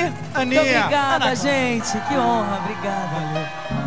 Aninha. Muito obrigada, gente. Que honra. Obrigada. Valeu.